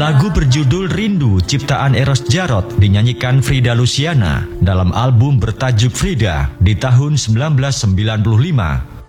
Lagu berjudul Rindu ciptaan Eros Djarot dinyanyikan Frida Luciana dalam album bertajuk Frida di tahun 1995.